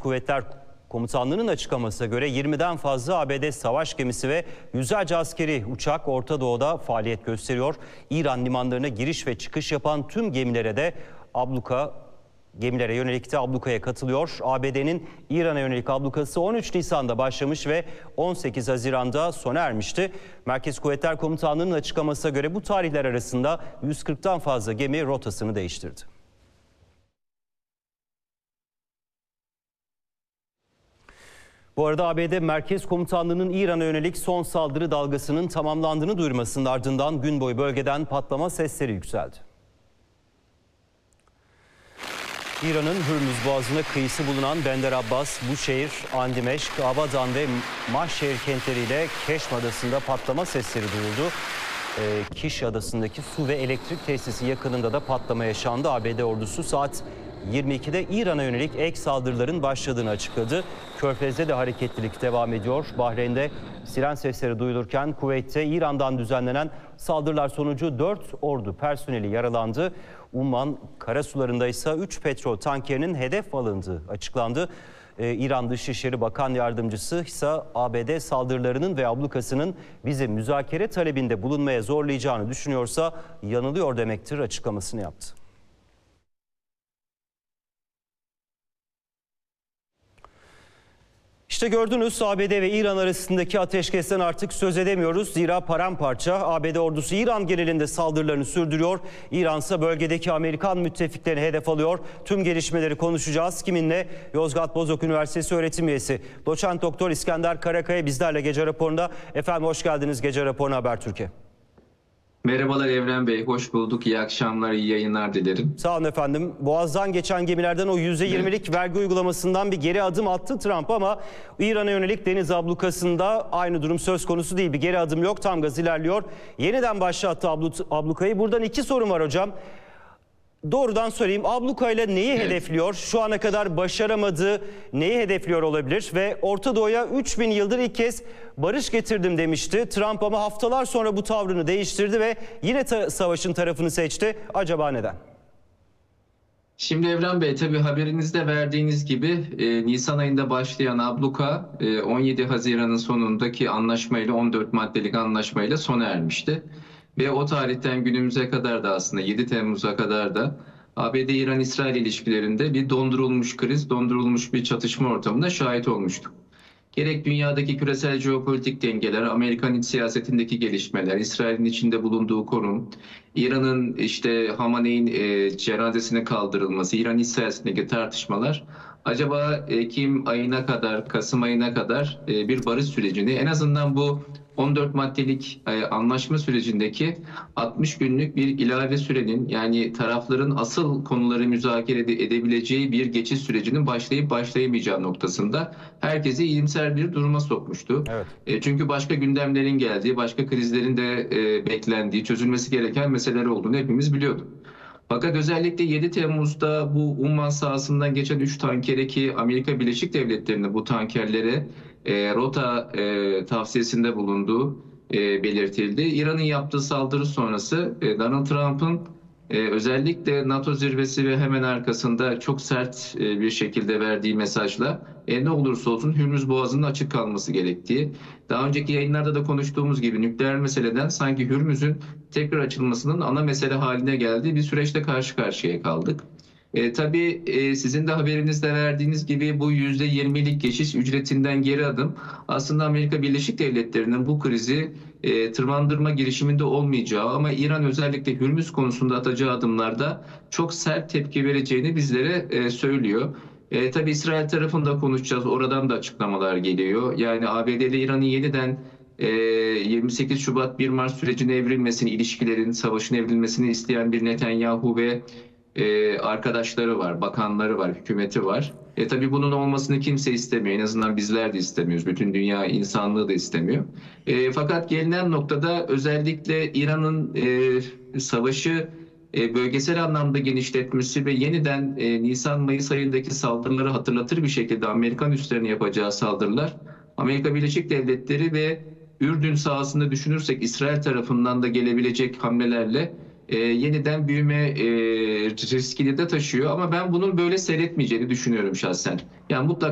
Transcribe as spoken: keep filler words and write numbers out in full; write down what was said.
Kuvvetler Komutanlığı'nın açıklamasına göre yirmiden fazla A B D savaş gemisi ve yüzlerce askeri uçak Orta Doğu'da faaliyet gösteriyor. İran limanlarına giriş ve çıkış yapan tüm gemilere de abluka gemilere yönelik de ablukaya katılıyor. A B D'nin İran'a yönelik ablukası on üç Nisan'da başlamış ve on sekiz Haziran'da sona ermişti. Merkez Kuvvetler Komutanlığı'nın açıklamasına göre bu tarihler arasında yüz kırktan fazla gemi rotasını değiştirdi. Bu arada A B D Merkez Komutanlığı'nın İran'a yönelik son saldırı dalgasının tamamlandığını duyurmasının ardından gün boyu bölgeden patlama sesleri yükseldi. İran'ın Hürmüz Boğazı'na kıyısı bulunan Bender Abbas, Buşehir, Andimeşk, Abadan ve Mahşehir kentleriyle Keşm Adası'nda patlama sesleri duyuldu. E, Kiş Adası'ndaki su ve elektrik tesisi yakınında da patlama yaşandı. A B D ordusu saat yirmi ikide İran'a yönelik ek saldırıların başladığını açıkladı. Körfez'de de hareketlilik devam ediyor. Bahreyn'de siren sesleri duyulurken Kuveyt'te İran'dan düzenlenen saldırılar sonucu dört ordu personeli yaralandı. Umman karasularında ise üç petrol tankerinin hedef alındığı açıklandı. Ee, İran Dışişleri Bakan Yardımcısı ise A B D saldırılarının ve ablukasının bizi müzakere talebinde bulunmaya zorlayacağını düşünüyorsa yanılıyor demektir açıklamasını yaptı. İşte gördünüz, A B D ve İran arasındaki ateşkesten artık söz edemiyoruz. Zira paramparça A B D ordusu İran genelinde saldırılarını sürdürüyor. İran ise bölgedeki Amerikan müttefiklerini hedef alıyor. Tüm gelişmeleri konuşacağız. Kiminle? Yozgat Bozok Üniversitesi öğretim üyesi Doçent Doktor İskender Karakaya bizlerle gece raporunda. Efendim hoş geldiniz gece raporuna Habertürk'e. Merhabalar Evren Bey, hoş bulduk. İyi akşamlar, iyi yayınlar dilerim. Sağ olun efendim. Boğaz'dan geçen gemilerden o yüzde yirmilik evet. vergi uygulamasından bir geri adım attı Trump ama İran'a yönelik deniz ablukasında aynı durum söz konusu değil. Bir geri adım yok, tam gaz ilerliyor. Yeniden başlattı ablukayı. Buradan iki sorum var hocam. Doğrudan sorayım, ablukayla neyi evet. hedefliyor? Şu ana kadar başaramadığı neyi hedefliyor olabilir? Ve Orta Doğu'ya üç bin yıldır ilk kez barış getirdim demişti Trump ama haftalar sonra bu tavrını değiştirdi ve yine ta savaşın tarafını seçti. Acaba neden? Şimdi Evren Bey, tabii haberinizde verdiğiniz gibi e, Nisan ayında başlayan abluka e, on yedi Haziran'ın sonundaki anlaşmayla, on dört maddelik anlaşmayla sona ermişti. Ve o tarihten günümüze kadar da aslında yedi Temmuz'a kadar da A B D-İran-İsrail ilişkilerinde bir dondurulmuş kriz, dondurulmuş bir çatışma ortamına şahit olmuştuk. Gerek dünyadaki küresel jeopolitik dengeler, Amerikan iç siyasetindeki gelişmeler, İsrail'in içinde bulunduğu konum, İran'ın işte Hamaney'in e, cenazesine kaldırılması, İran iç siyasetindeki tartışmalar, acaba Ekim ayına kadar, Kasım ayına kadar e, bir barış sürecini, en azından bu on dört maddelik e, anlaşma sürecindeki altmış günlük bir ilave sürenin, yani tarafların asıl konuları müzakere ede edebileceği bir geçiş sürecinin başlayıp başlayamayacağı noktasında herkesi iyimser bir duruma sokmuştu. Evet. E, çünkü başka gündemlerin geldiği, başka krizlerin de e, beklendiği, çözülmesi gereken meseleler olduğunu hepimiz biliyorduk. Fakat özellikle yedi Temmuz'da bu Umman sahasından geçen üç tankere, ki Amerika Birleşik Devletleri'nin bu tankerlere e, rota e, tavsiyesinde bulunduğu e, belirtildi. İran'ın yaptığı saldırı sonrası e, Donald Trump'ın e, özellikle NATO zirvesi ve hemen arkasında çok sert e, bir şekilde verdiği mesajla e, ne olursa olsun Hürmüz Boğazı'nın açık kalması gerektiği, daha önceki yayınlarda da konuştuğumuz gibi nükleer meseleden sanki Hürmüz'ün tekrar açılmasının ana mesele haline geldiği bir süreçte karşı karşıya kaldık. E, tabii e, sizin de haberinizde verdiğiniz gibi bu yüzde yirmilik geçiş ücretinden geri adım aslında Amerika Birleşik Devletleri'nin bu krizi e, tırmandırma girişiminde olmayacağı ama İran özellikle Hürmüz konusunda atacağı adımlarda çok sert tepki vereceğini bizlere e, söylüyor. E, tabii İsrail tarafında konuşacağız. Oradan da açıklamalar geliyor. Yani A B D ile İran'ın yeniden e, yirmi sekiz Şubat bir Mart sürecine evrilmesini, ilişkilerin, savaşın evrilmesini isteyen bir Netanyahu ve e, arkadaşları var, bakanları var, hükümeti var. E, tabii bunun olmasını kimse istemiyor. En azından bizler de istemiyoruz. Bütün dünya insanlığı da istemiyor. E, fakat gelinen noktada özellikle İran'ın e, savaşı bölgesel anlamda genişletmesi ve yeniden Nisan-Mayıs ayındaki saldırıları hatırlatır bir şekilde Amerikan üslerine yapacağı saldırılar, Amerika Birleşik Devletleri ve Ürdün sahasında düşünürsek İsrail tarafından da gelebilecek hamlelerle e, yeniden büyüme e, riskini de taşıyor. Ama ben bunun böyle seyretmeyeceğini düşünüyorum şahsen. Yani mutlaka